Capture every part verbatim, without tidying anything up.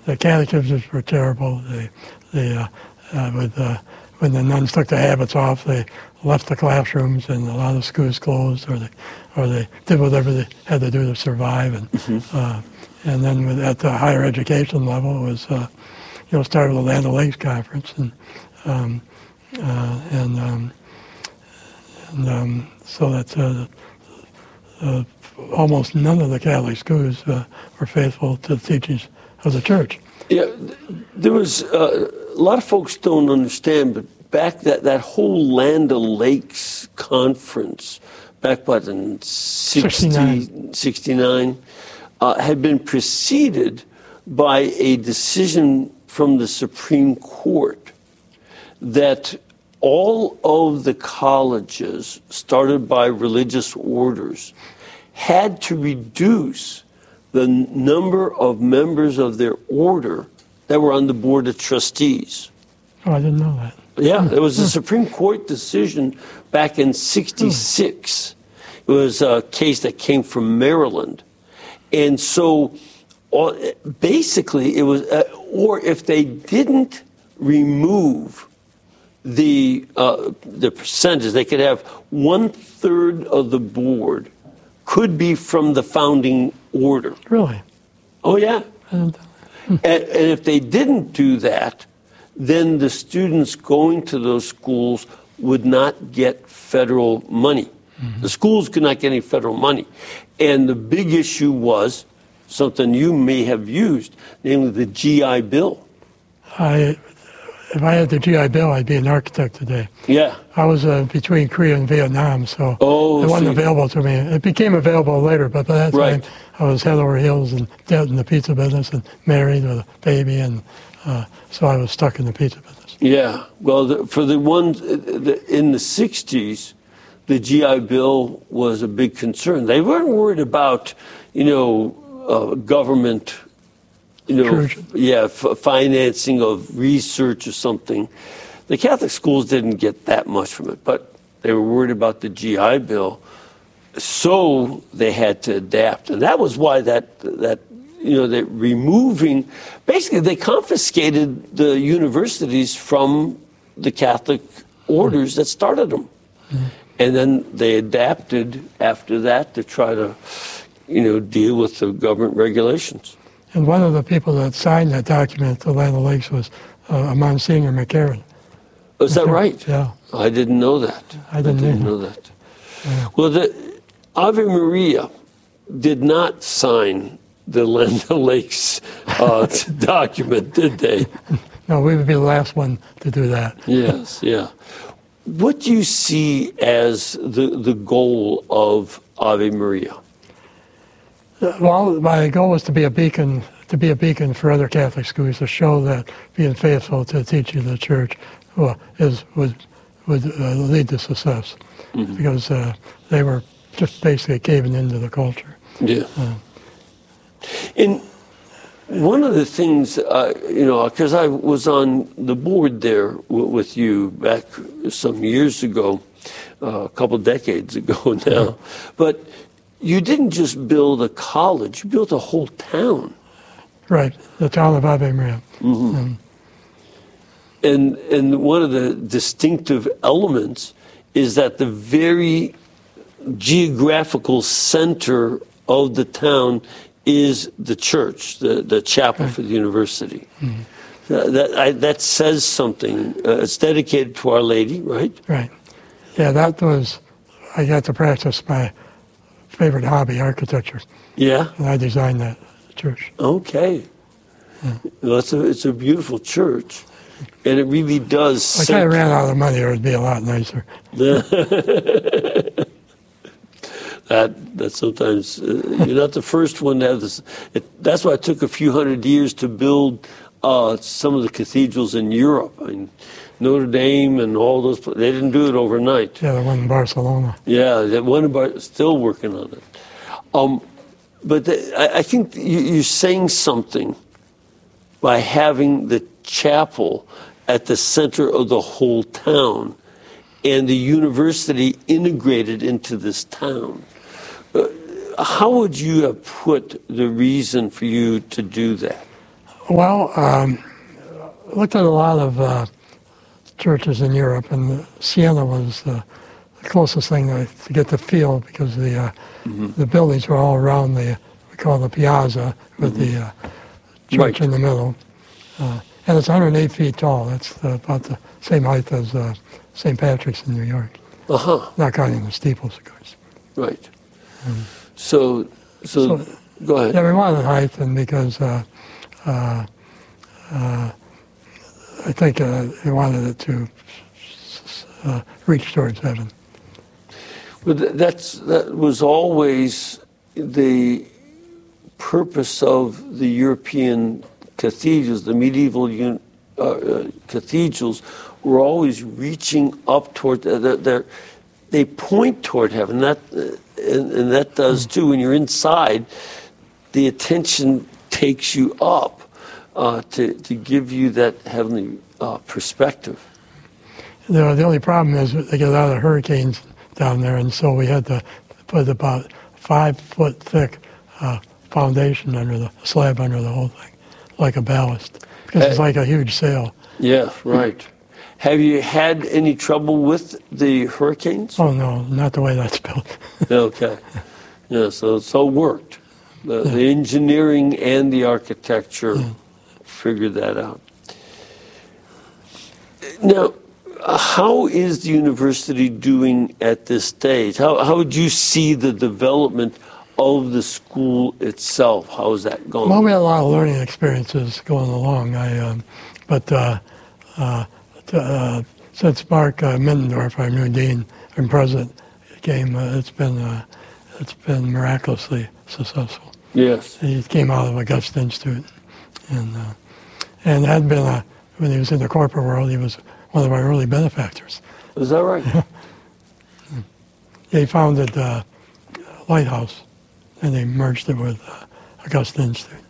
the catechisms were terrible. They, they, uh, uh, with, uh, when the nuns took their habits off, they left the classrooms, and a lot of schools closed, or they, or they did whatever they had to do to survive. And mm-hmm. uh, and then with, at the higher education level, it was uh, you know started with the Land O'Lakes Conference, and um, uh, and um, and um, so that uh, uh, almost none of the Catholic schools uh, were faithful to the teachings of the Church. Yeah, there was uh, a lot of folks don't understand, but back that that whole Land O'Lakes conference, back what in sixty, sixty-nine, uh, had been preceded by a decision from the Supreme Court that all of the colleges started by religious orders had to reduce the number of members of their order that were on the board of trustees. Oh, I didn't know that. Yeah, there was a Supreme Court decision back in sixty-six. It was a case that came from Maryland. And so basically it was, uh, or if they didn't remove the uh, the percentage, they could have one third of the board could be from the founding order. Really? Oh, yeah. and, and if they didn't do that, then the students going to those schools would not get federal money. Mm-hmm. The schools could not get any federal money. And the big issue was something you may have used, namely the G I Bill. I, if I had the G I Bill, I'd be an architect today. Yeah. I was uh, between Korea and Vietnam, so oh, it wasn't so available to me. It became available later, but by that right. time I was head over heels and dead in the pizza business and married with a baby, and uh, so I was stuck in the pizza business. Yeah. Well, the, for the ones in the sixties, the G I Bill was a big concern. They weren't worried about, you know, uh, government, you know, f- yeah, f- financing of research or something. The Catholic schools didn't get that much from it, but they were worried about the G I Bill, so they had to adapt, and that was why that that you know that removing, basically they confiscated the universities from the Catholic orders that started them. Mm-hmm. And then they adapted after that to try to, you know, deal with the government regulations. And one of the people that signed that document, the Land O'Lakes, was uh, Monsignor McCarran. Is that right? Yeah. I didn't know that. I didn't, I didn't know that. Yeah. Well, the Ave Maria did not sign the Land O'Lakes uh, document, did they? No, we would be the last one to do that. Yes, yeah. What do you see as the, the goal of Ave Maria? Well, my goal was to be a beacon, to be a beacon for other Catholic schools, to show that being faithful to the teaching of the Church well, is would would uh, lead to success, mm-hmm. because uh, they were just basically caving into the culture. Yeah. Uh, and one of the things, uh, you know, because I was on the board there w- with you back some years ago, uh, a couple decades ago now, but you didn't just build a college, you built a whole town. Right, the town of Ave Maria. Mm-hmm. Um, and, and one of the distinctive elements is that the very geographical center of the town is the church, the, the chapel right. for the university. Mm-hmm. Uh, that I, that says something. Uh, it's dedicated to Our Lady, right? Right. Yeah, that was, I got to practice my favorite hobby, architecture. Yeah? And I designed that church. Okay. Yeah. Well, it's, a, it's a beautiful church, and it really does... If I kind of ran out of money, it would be a lot nicer. That that sometimes uh, you're not the first one to have this. It, that's why it took a few hundred years to build uh, some of the cathedrals in Europe. I mean, Notre Dame and all those. They didn't do it overnight. Yeah, the one in Barcelona. Yeah, the one in Bar- still working on it. Um, but the, I, I think you, you're saying something by having the chapel at the center of the whole town, and the university integrated into this town. Uh, how would you have put the reason for you to do that? Well, um, I looked at a lot of uh, churches in Europe, and Siena was uh, the closest thing to, to get the feel, because the uh, Mm-hmm. the buildings were all around the, we call the piazza, with Mm-hmm. the uh, church Right. in the middle. Uh, and it's one hundred eight feet tall. That's uh, about the same height as uh, Saint Patrick's in New York, Uh-huh. not counting the steeples, of course. Right. So, so, So- go ahead. Yeah, we wanted height, and because uh, uh, uh, I think uh, we wanted it to uh, reach towards heaven. But th- that's, that was always the purpose of the European cathedrals, the medieval un, uh, uh, cathedrals were always reaching up toward, uh, they're, they're, they point toward heaven. That, uh, and, and that does too. When you're inside, the attention takes you up uh, to, to give you that heavenly uh, perspective. The, the only problem is they get a lot of hurricanes down there, and so we had to put about five foot thick uh, foundation under the slab under the whole thing, like a ballast, because it's Uh, like a huge sail. Yeah, right. Have you had any trouble with the hurricanes? Oh no, not the way that's built. Okay. Yeah, so so it worked. The, the engineering and the architecture figured that out. Now, how is the university doing at this stage? How, how would you see the development of the school itself? How is that going? Well, we had a lot of learning experiences going along. I, um, but uh, uh, t- uh, since Mark uh, Middendorf, our new dean and president, came, uh, it's been uh, it's been miraculously successful. Yes. He came out of Augusta Institute, and uh, and had been a, when he was in the corporate world, he was one of our early benefactors. Is that right? He founded uh, Lighthouse, and they merged it with uh, Augusta Institute.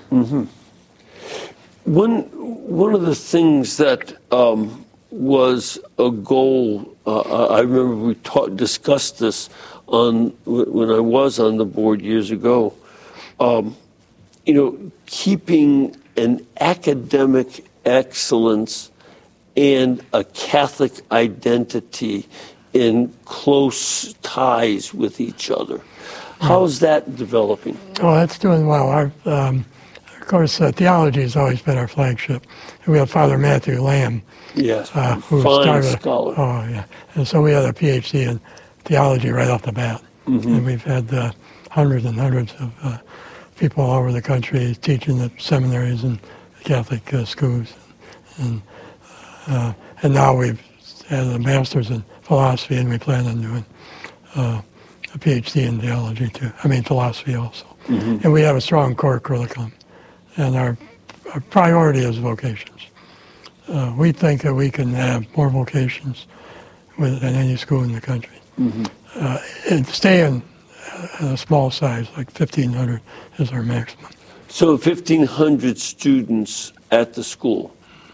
One one of the things that um, was a goal, uh, I remember we taught, discussed this on when I was on the board years ago. Um, you know, keeping an academic excellence and a Catholic identity in close ties with each other. How's that developing? Oh, that's doing well. Our, um, of course, uh, theology has always been our flagship. And we have Father Matthew Lamb, Yes, uh, who fine started. scholar. Oh, yeah. And so we had a P H D in theology right off the bat. Mm-hmm. And we've had uh, hundreds and hundreds of uh, people all over the country teaching at seminaries and Catholic uh, schools. And, uh, and now we've had a master's in philosophy, and we plan on doing uh, a P H D in theology too. I mean, philosophy also. Mm-hmm. And we have a strong core curriculum. And our, our priority is vocations. Uh, we think that we can have more vocations with, than any school in the country. Mm-hmm. Uh, and stay in uh, a small size, like fifteen hundred is our maximum. So fifteen hundred students at the school,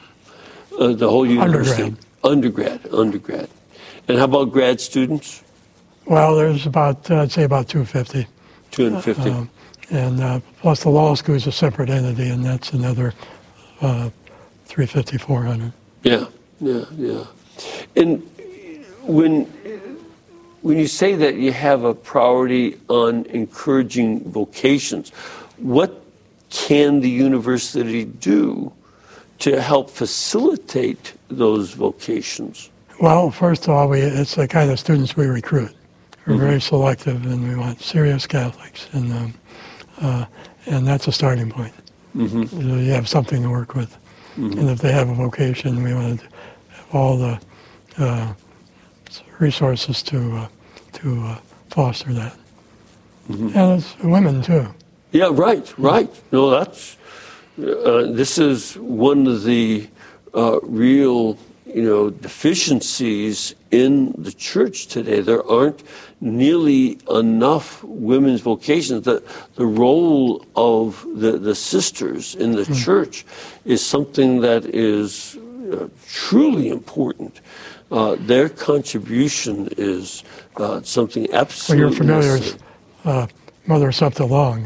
uh, the whole university? Undergrad. Undergrad, undergrad. And how about grad students? Well, there's about, uh, I'd say about two hundred fifty. two hundred fifty. Um, and uh, plus the law school is a separate entity, and that's another uh, three hundred fifty, four hundred. Yeah, yeah, yeah. And when when you say that you have a priority on encouraging vocations, what can the university do to help facilitate those vocations? Well, first of all, we, it's the kind of students we recruit. We're mm-hmm. very selective, and we want serious Catholics, and um, uh, and that's a starting point. Mm-hmm. So you have something to work with. Mm-hmm. And if they have a vocation, we want to have all the uh, resources to uh, to uh, foster that. Mm-hmm. And it's women too. Yeah, right, right. No, that's uh, this is one of the uh, real, you know, deficiencies in the church today. There aren't nearly enough women's vocations. The, the role of the, the sisters in the mm. church is something that is uh, truly important. Uh, their contribution is uh, something absolutely Well, you're familiar necessary. with uh, Mother Septa Long.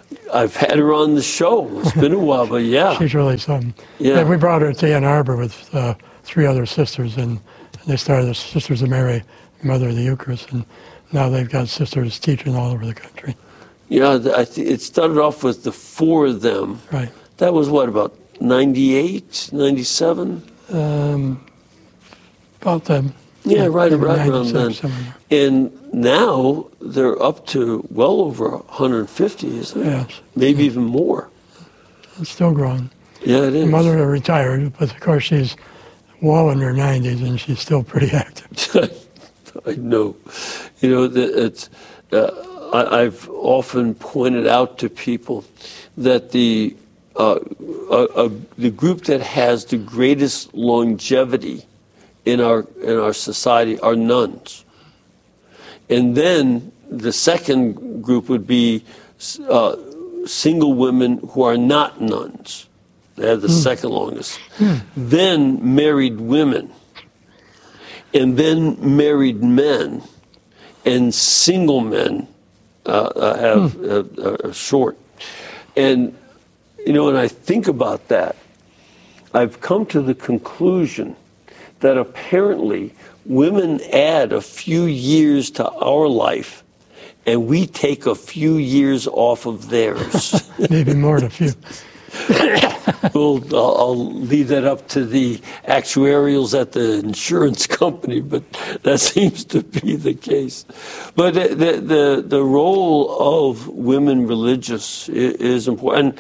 I've had her on the show. It's been a while, but yeah. She's really something. Yeah. And we brought her to Ann Arbor with uh, three other sisters, and they started the Sisters of Mary, Mother of the Eucharist, and now they've got sisters teaching all over the country. Yeah, I th- it started off with the four of them. Right. That was what, about ninety-eight, ninety-seven? Um, about them. Yeah, right, maybe right around then. ninety-six, somewhere. And now they're up to well over one hundred fifty, isn't it? Yes. Maybe even more. It's still growing. Yeah, it is. Mother retired, but of course she's well in her nineties and she's still pretty active. I know. You know, that it's, uh, I, I've often pointed out to people that the uh, uh, uh, the group that has the greatest longevity in our in our society are nuns, and then the second group would be uh, single women who are not nuns. They have the mm. second longest. Mm. Then married women, and then married men, and single men uh, uh, have mm. uh, uh, short. And you know, when I think about that, I've come to the conclusion that apparently women add a few years to our life, and we take a few years off of theirs. Maybe more than a few. Well, I'll, I'll leave that up to the actuarials at the insurance company, but that seems to be the case. But the the, the role of women religious is important.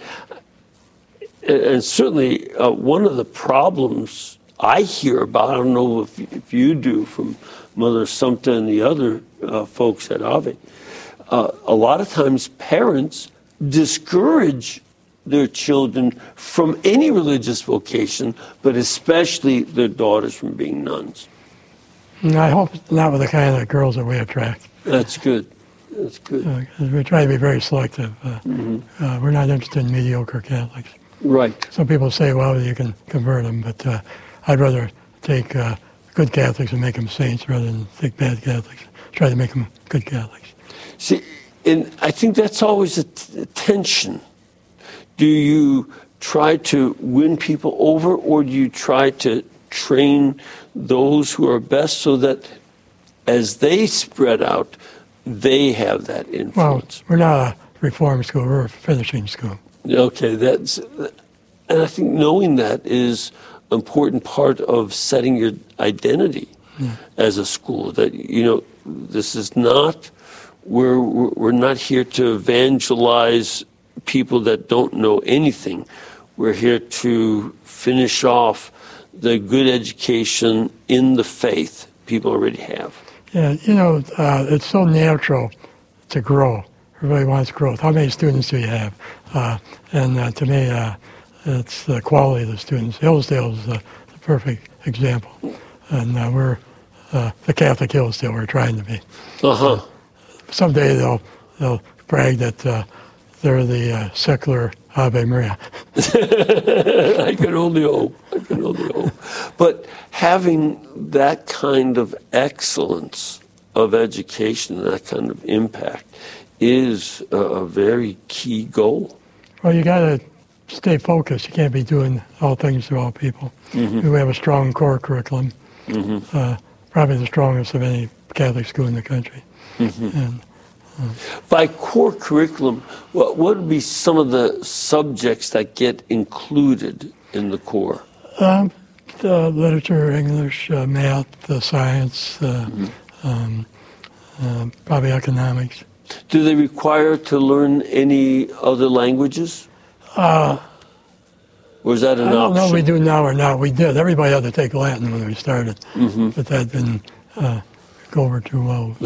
And, and certainly uh, one of the problems I hear about, I don't know if, if you do from Mother Sumta and the other uh, folks at Ave, uh, a lot of times parents discourage their children from any religious vocation, but especially their daughters from being nuns. And I hope not with the kind of girls that we attract. That's good. That's good. Uh, 'cause we try to be very selective. Uh, mm-hmm. uh, we're not interested in mediocre Catholics. Right. Some people say, well, you can convert them, but uh, I'd rather take uh, good Catholics and make them saints rather than take bad Catholics. Try to make them good Catholics. See, and I think that's always a, t- a tension. Do you try to win people over, or do you try to train those who are best so that as they spread out, they have that influence? Well, we're not a reform school, we're a finishing school. Okay, that's, and I think knowing that is an important part of setting your identity yeah. as a school. That, you know, this is not, we're, we're not here to evangelize people that don't know anything. We're here to finish off the good education in the faith people already have. Yeah, you know, uh, it's so natural to grow. Everybody wants growth. How many students do you have? Uh, and uh, to me, uh, it's the quality of the students. Hillsdale is the, the perfect example. And uh, we're uh, the Catholic Hillsdale we're trying to be. Uh-huh. Uh, someday they'll, they'll brag that uh, they're the uh, secular Ave Maria. I can only hope. I can only hope. But having that kind of excellence of education, that kind of impact, is a, a very key goal. Well, you got to stay focused. You can't be doing all things to all people. Mm-hmm. We have a strong core curriculum, mm-hmm. uh, probably the strongest of any Catholic school in the country. Mm-hmm. And, uh, By core curriculum, what would be some of the subjects that get included in the core? Um, the literature, English, uh, math, uh, science, uh, mm-hmm. um, uh, probably economics. Do they require to learn any other languages? Uh, or is that an I don't option? know if we do now or not. We did. Everybody had to take Latin when we started, mm-hmm. but that didn't uh, go over too well.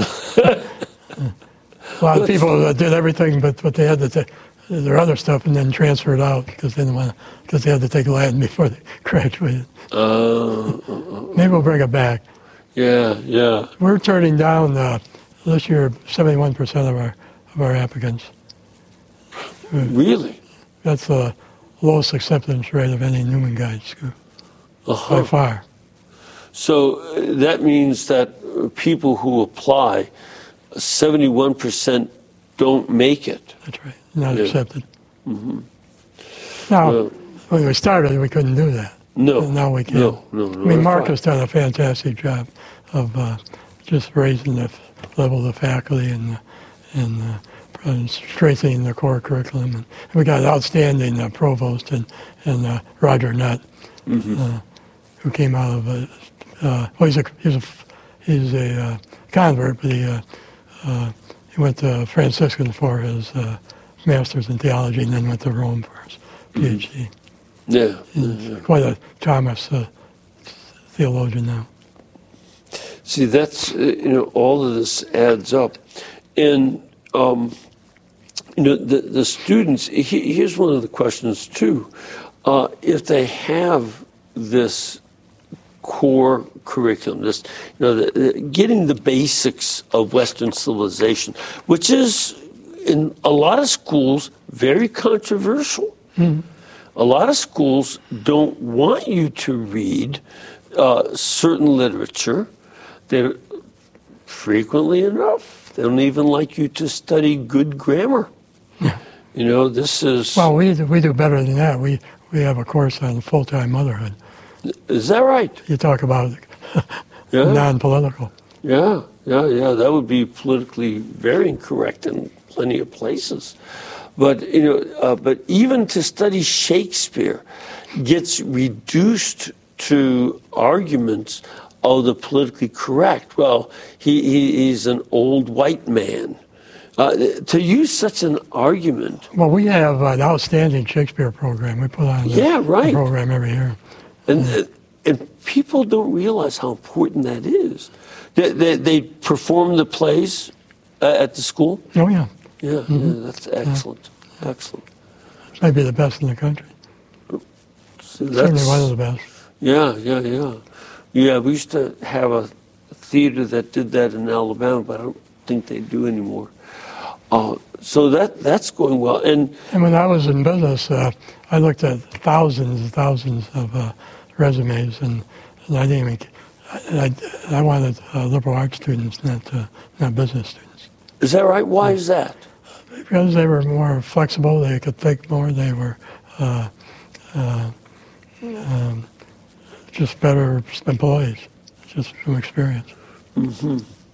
A lot of people uh, did everything, but, but they had to take their other stuff and then transfer it out because they didn't want because they had to take Latin before they graduated. Uh, Maybe we'll bring it back. Yeah, yeah. We're turning down uh, this year seventy-one percent of our of our applicants. Really? That's the lowest acceptance rate of any Newman Guide school uh-huh. by far. So uh, that means that people who apply, seventy-one percent don't make it. That's right. not Yeah. accepted. Mm-hmm. Now, Well, when we started, we couldn't do that. no. And now we can. No, no, no. I mean, that's Mark right. has done a fantastic job of uh, just raising the f- level of the faculty and, uh, and, uh, and strengthening the core curriculum. And we got an outstanding uh, provost and, and uh, Roger Nutt, Mm-hmm. uh, who came out of a, uh, well, he's a, he's a, he's a uh, convert, but he, uh, uh, he went to Franciscan for his uh, master's in theology and then went to Rome for his PhD. Yeah. He's yeah. quite a Thomas uh, theologian now. See, that's, uh, you know, all of this adds up. And, um, you know, the, the students, he, here's one of the questions too. Uh, if they have this core curriculum, this, you know, the, the, getting the basics of Western civilization, which is in a lot of schools very controversial. Mm-hmm. A lot of schools don't want you to read uh, certain literature. They frequently enough, they don't even like you to study good grammar. Yeah. You know, this is. Well, we do, we do better than that. We we have a course on full-time motherhood. Is that right? You talk about Yeah. non-political. Yeah, yeah, yeah. That would be politically very incorrect in plenty of places. But you know, uh, but even to study Shakespeare gets reduced to arguments of the politically correct. Well, he, he he's an old white man. Uh, to use such an argument. Well, we have an outstanding Shakespeare program. We put on the, Yeah, right. the program every year. And, uh, and people don't realize how important that is. They, they, they perform the plays uh, at the school. Oh, yeah. Yeah, Mm-hmm. yeah, that's excellent. Excellent. Maybe the best in the country. So Certainly that's, one of the best. yeah, yeah, yeah. Yeah, we used to have a theater that did that in Alabama, but I don't think they do anymore. Uh, so that that's going well. And And when I was in business, uh, I looked at thousands and thousands of uh, resumes, and, and I didn't even. I, I, I wanted uh, liberal arts students, not uh, not business students, is that right? Why is that? because they were more flexible. They could think more. They were uh, uh, um, just better employees, just from experience. Mm-hmm.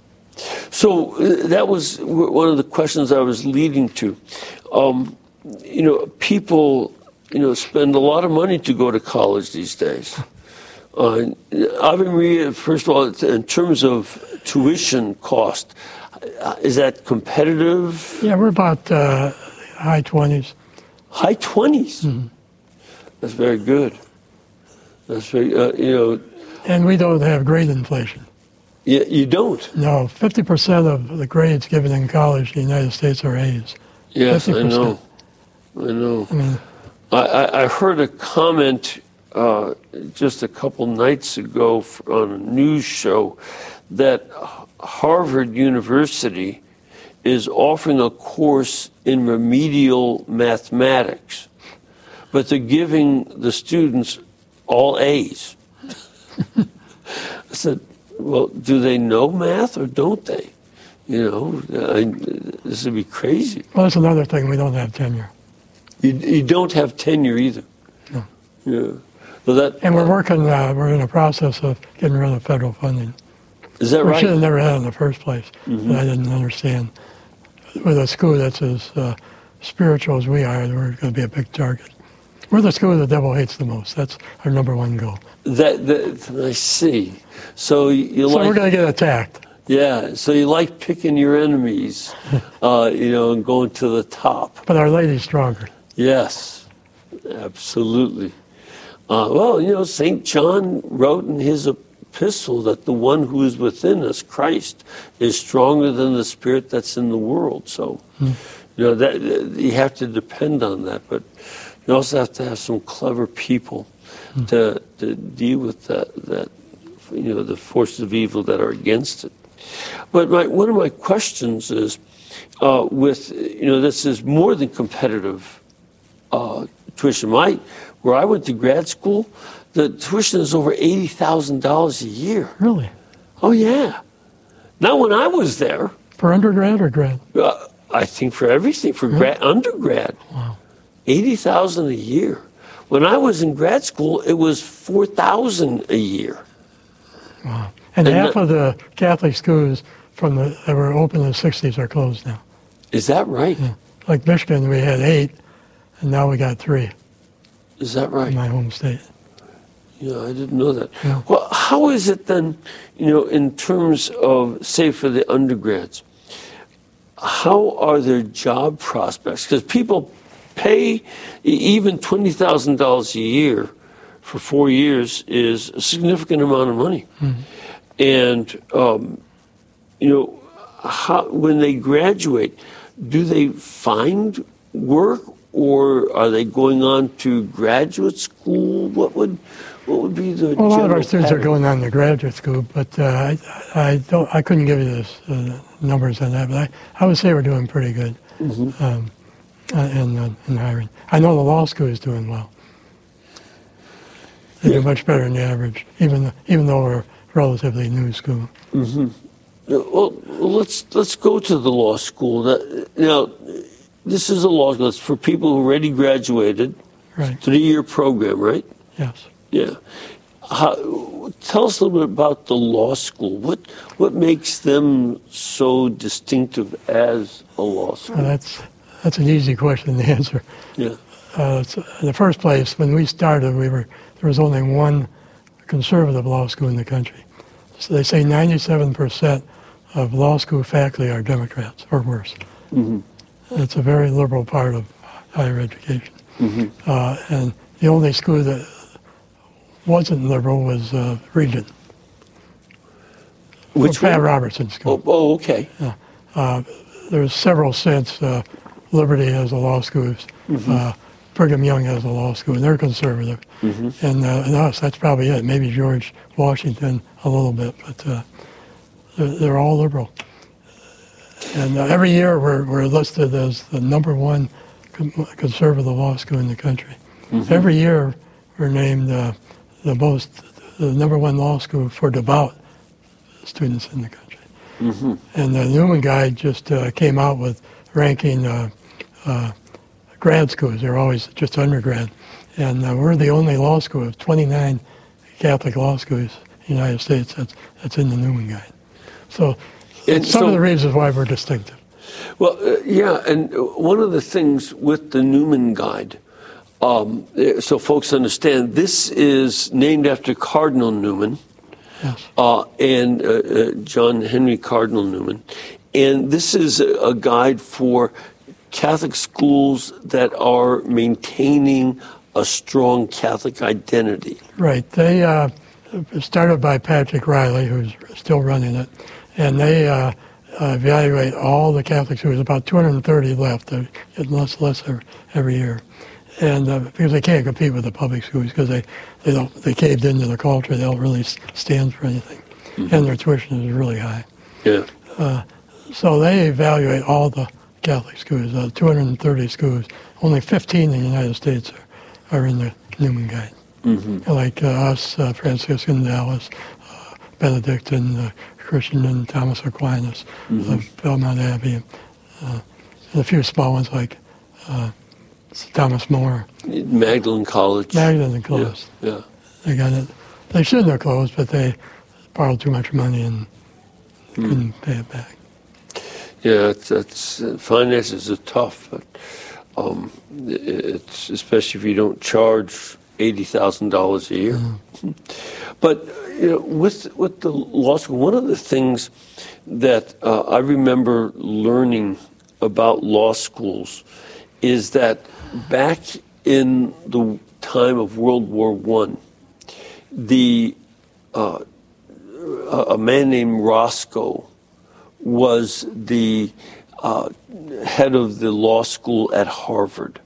So uh, that was w- one of the questions I was leading to. Um, you know, people, you know, spend a lot of money to go to college these days. Uh, Ave Maria, first of all, in terms of tuition cost, uh, is that competitive? Yeah, we're about uh, high twenties. High twenties. Mm-hmm. That's very good. That's very, uh, you know, And we don't have grade inflation. you, you don't. No, fifty percent of the grades given in college in the United States are A's. Yes, I fifty percent. know. I know. I mean, I, I, I heard a comment uh, just a couple nights ago f- on a news show that Harvard University is offering a course in remedial mathematics, but they're giving the students all A's. I said, well, do they know math or don't they? You know, I, this would be crazy. well, that's another thing. We don't have tenure. You, you don't have tenure either. No. Yeah. So that, And we're working, uh, we're in a process of getting rid of federal funding. is that We right? should have never had it in the first place, Mhm. but I didn't understand. With a school that's as uh, spiritual as we are, we're going to be a big target. We're the school the devil hates the most. That's our number one goal. That, that I see. So you, you So like, we're going to get attacked. yeah. So you like picking your enemies, uh, you know, and going to the top. But our lady's stronger. Yes, absolutely. Uh, well, you know, Saint John wrote in his epistle that the one who is within us, Christ, is stronger than the spirit that's in the world. So, Hmm. you know, that you have to depend on that, but you also have to have some clever people Hmm. to to deal with that that you know the forces of evil that are against it. But my one of my questions is, uh, with you know, this is more than competitive uh, tuition. My where I went to grad school, the tuition is over eighty thousand dollars a year. Really? Oh yeah. Not when I was there. For undergrad or grad? Uh, I think for everything, for grad, undergrad. Wow. eighty thousand dollars a year. When I was in grad school, it was four thousand dollars a year. Wow. And, And half the- of the Catholic schools from the that were open in the sixties are closed now. Is that right? Yeah. Like Michigan, we had eight, and now we got three Is that right? in my home state. Yeah, I didn't know that. Yeah. Well, how is it then, you know, in terms of, say, for the undergrads, how are their job prospects? Because people pay, even twenty thousand dollars a year for four years is a significant amount of money. Mm-hmm. And, um, you know, how, when they graduate, do they find work, or are they going on to graduate school? What would what would be the Well, a lot of our general students are pattern? going on to graduate school, but uh, I, I don't. I couldn't give you the uh, numbers on that, but I, I would say we're doing pretty good Mm-hmm. um, uh, in uh, in hiring. I know the law school is doing well. They do much better than the average, even even though we're a relatively new school. Well, let's let's go to the law school. That, now, this is a law school. It's for people who already graduated. Right. Three-year program, right? Yes. Yeah. How, tell us a little bit about the law school. What what makes them so distinctive as a law school? Well, that's that's an easy question to answer. Yeah. Uh, so in the first place, when we started, we were there was only one conservative law school in the country. So they say ninety-seven percent of law school faculty are Democrats or worse. Mm-hmm. It's a very liberal part of higher education. Mm-hmm. Uh, and the only school that wasn't liberal was uh, Regent. Which Pat one? Robertson School. Oh, oh, okay. Uh, there's several since. Uh, Liberty has a law school. Mm-hmm. Uh, Brigham Young has a law school, and they're conservative. Mm-hmm. And, uh, and us, that's probably it. Maybe George Washington a little bit, but uh, they're, they're all liberal. And uh, every year we're, we're listed as the number one con- conservative law school in the country. Mm-hmm. Every year we're named uh, the most, the number one law school for devout students in the country. Mm-hmm. And the Newman Guide just uh, came out with ranking uh, uh, grad schools. They're always just undergrad. And uh, we're the only law school of twenty-nine Catholic law schools in the United States that's, that's in the Newman Guide. So And some so- of the reasons why we're distinctive. Well, uh, yeah, and one of the things with the Newman Guide, um, uh, so folks understand, this is named after Cardinal Newman. Yes. Uh, and uh, uh, John Henry Cardinal Newman. And this is a, a guide for Catholic schools that are maintaining a strong Catholic identity. Right. They uh, started by Patrick Riley, who's still running it, and they uh, uh, evaluate all the Catholic schools. About two hundred thirty left. They're getting less less every, every year. And uh, because they can't compete with the public schools because they, they don't they caved into the culture, they don't really s- stand for anything, Mm-hmm. and their tuition is really high. Yeah. So they evaluate all the Catholic schools, uh, two hundred thirty schools. Only fifteen in the United States are, are in the Newman Guide. Mm-hmm. Like uh, us, uh, Franciscan, Dallas, uh, Benedictine, uh, Christian, and Thomas Aquinas, Mm-hmm. uh, Belmont Abbey, uh, and a few small ones like uh, Thomas More. Magdalene College. Magdalene closed. Yeah. yeah. They got it. They shouldn't have closed, but they borrowed too much money and Hmm. couldn't pay it back. Yeah, it's, it's, uh, finances are tough, but um, it's especially if you don't charge eighty thousand dollars a year. Mm-hmm. But you know, with with the law school, one of the things that uh, I remember learning about law schools is that back in the time of World War One, the uh, a man named Roscoe was the uh, head of the law school at Harvard,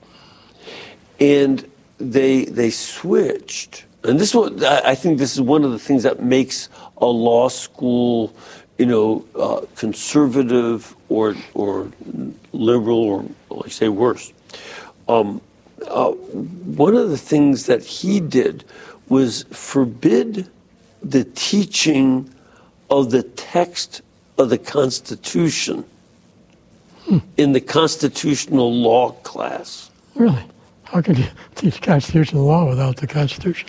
and they they switched. And this was, I think, this is one of the things that makes a law school, you know, uh, conservative or or liberal or, like I say, worse. Um, uh, one of the things that he did was forbid the teaching of the text of the Constitution in the constitutional law class. Really? How could you teach constitutional law without the Constitution?